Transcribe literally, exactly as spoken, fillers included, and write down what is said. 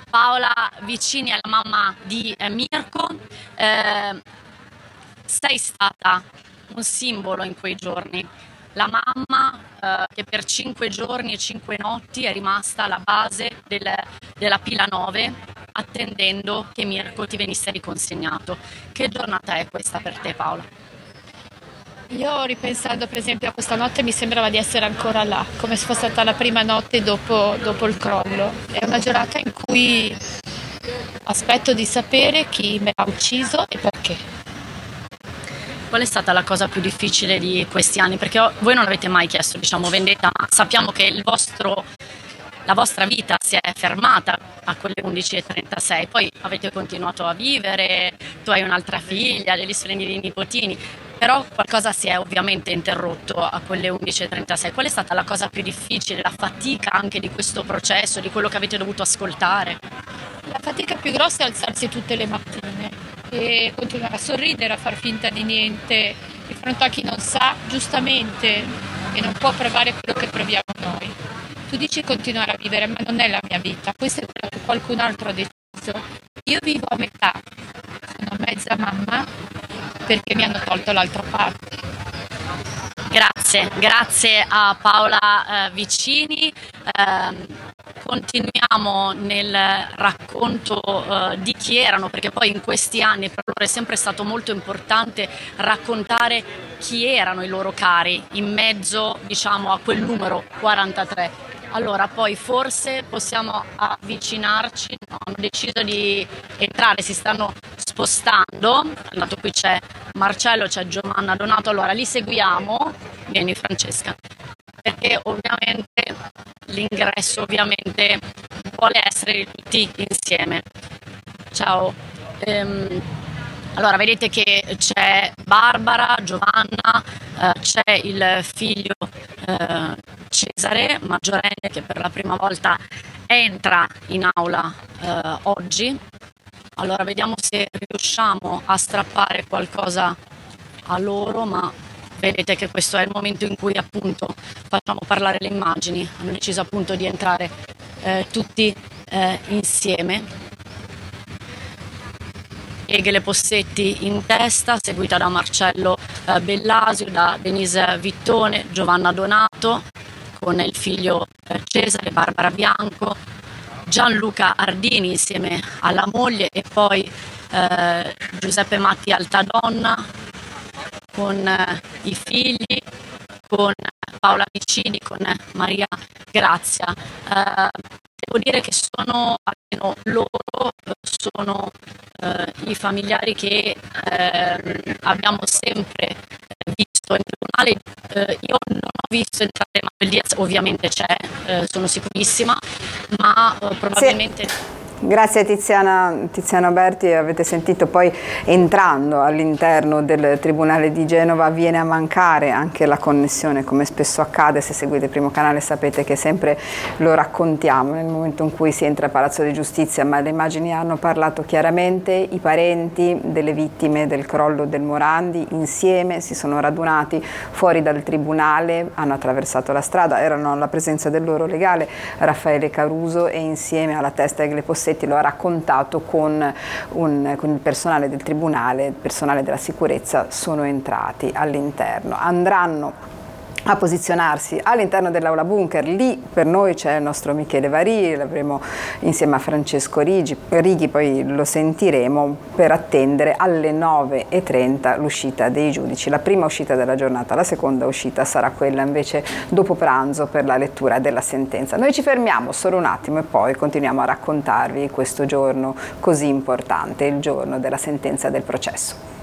Paola Vicini è la mamma di eh, Mirko. Eh, sei stata un simbolo in quei giorni. La mamma eh, che per cinque giorni e cinque notti è rimasta alla base del- della pila nove attendendo che Mirko ti venisse riconsegnato. Che giornata è questa per te, Paola? Io ripensando per esempio a questa notte mi sembrava di essere ancora là, come se fosse stata la prima notte dopo, dopo il crollo. È una giornata in cui aspetto di sapere chi me l'ha ucciso e perché. Qual è stata la cosa più difficile di questi anni? Perché ho- voi non avete mai chiesto, diciamo, vendetta, ma sappiamo che il vostro, la vostra vita si è fermata a quelle undici e trentasei, poi avete continuato a vivere, tu hai un'altra figlia, degli splendidi nipotini, però qualcosa si è ovviamente interrotto a quelle undici e trentasei. Qual è stata la cosa più difficile, la fatica anche di questo processo, di quello che avete dovuto ascoltare? La fatica più grossa è alzarsi tutte le mattine e continuare a sorridere, a far finta di niente di fronte a chi non sa, giustamente, e non può provare quello che proviamo noi. Tu dici continuare a vivere, ma non è la mia vita, questo è quello che qualcun altro ha deciso. Io vivo a metà, sono mezza mamma perché mi hanno tolto l'altra parte. Grazie, grazie a Paola eh, Vicini. Ehm, continuiamo nel racconto eh, di chi erano, perché poi in questi anni per loro è sempre stato molto importante raccontare chi erano i loro cari in mezzo, diciamo, a quel numero quarantatré. Allora, poi forse possiamo avvicinarci, no, hanno deciso di entrare, si stanno spostando. Dato qui c'è Marcello, c'è Giovanna Donato, allora li seguiamo. Vieni Francesca, perché ovviamente l'ingresso ovviamente vuole essere di tutti insieme. Ciao. Ehm, allora, vedete che c'è Barbara, Giovanna, eh, c'è il figlio eh, Cesare, maggiorenne, che per la prima volta entra in aula eh, oggi. Allora, vediamo se riusciamo a strappare qualcosa a loro, ma vedete che questo è il momento in cui appunto facciamo parlare le immagini. Hanno deciso appunto di entrare eh, tutti eh, insieme. Eghele Possetti in testa, seguita da Marcello eh, Bellasio, da Denise Vittone, Giovanna Donato, con il figlio eh, Cesare, Barbara Bianco, Gianluca Ardini insieme alla moglie e poi eh, Giuseppe Matti Altadonna con eh, i figli, con Paola Vicini, con Maria Grazia. Eh, devo dire che sono, almeno loro, sono eh, i familiari che eh, abbiamo sempre visto in tribunale. Eh, io non ho visto entrare Manuel Diaz, ovviamente c'è, eh, sono sicurissima, ma eh, Sì. probabilmente... Grazie Tiziana, Tiziana Berti, avete sentito poi entrando all'interno del Tribunale di Genova viene a mancare anche la connessione, come spesso accade, se seguite il Primo Canale sapete che sempre lo raccontiamo nel momento in cui si entra a Palazzo di Giustizia, ma le immagini hanno parlato chiaramente, i parenti delle vittime del crollo del Morandi insieme si sono radunati fuori dal Tribunale, hanno attraversato la strada, erano alla presenza del loro legale Raffaele Caruso e insieme alla testa Egle Possetti lo ha raccontato con, un, con il personale del Tribunale, il personale della sicurezza sono entrati all'interno. Andranno a posizionarsi all'interno dell'aula bunker, lì per noi c'è il nostro Michele Varì, l'avremo insieme a Francesco Righi, Righi, poi lo sentiremo per attendere alle nove e trenta l'uscita dei giudici, la prima uscita della giornata, la seconda uscita sarà quella invece dopo pranzo per la lettura della sentenza. Noi ci fermiamo solo un attimo e poi continuiamo a raccontarvi questo giorno così importante, il giorno della sentenza del processo.